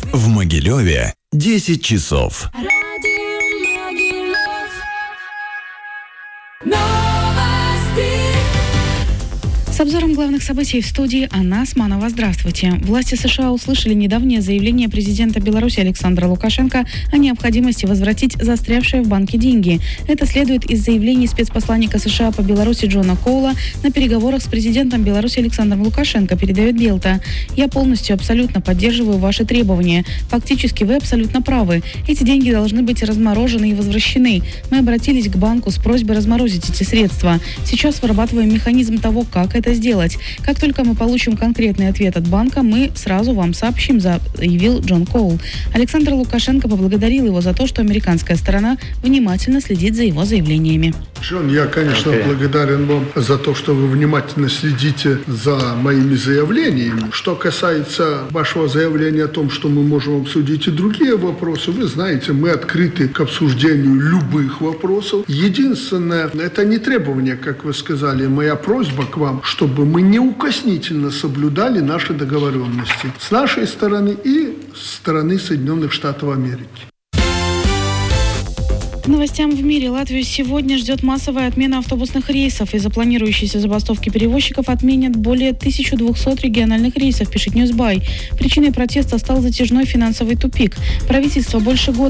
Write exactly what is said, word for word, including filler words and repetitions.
В Могилеве десять часов. С обзором главных событий в студии Анна Османова. Здравствуйте. Власти США услышали недавнее заявление президента Беларуси Александра Лукашенко о необходимости возвратить застрявшие в банке деньги. Это следует из заявлений спецпосланника США по Беларуси Джона Коула на переговорах с президентом Беларуси Александром Лукашенко, передает Белта. «Я полностью, абсолютно поддерживаю ваши требования. Фактически вы абсолютно правы. Эти деньги должны быть разморожены и возвращены. Мы обратились к банку с просьбой разморозить эти средства. Сейчас вырабатываем механизм того, как это сделать. Как только мы получим конкретный ответ от банка, мы сразу вам сообщим», заявил Джон Коул. Александр Лукашенко поблагодарил его за то, что американская сторона внимательно следит за его заявлениями. Джон, я, конечно, okay. благодарен вам за то, что вы внимательно следите за моими заявлениями. Что касается вашего заявления о том, что мы можем обсудить и другие вопросы, вы знаете, мы открыты к обсуждению любых вопросов. Единственное, это не требование, как вы сказали, моя просьба к вам, чтобы мы неукоснительно соблюдали наши договоренности с нашей стороны и с стороны Соединенных Штатов Америки. К новостям в мире. Латвию сегодня ждет массовая отмена автобусных рейсов. Из-за планирующейся забастовки перевозчиков отменят более тысячи двухсот региональных рейсов, пишет Ньюсбай. Причиной протеста стал затяжной финансовый тупик. Правительство больше года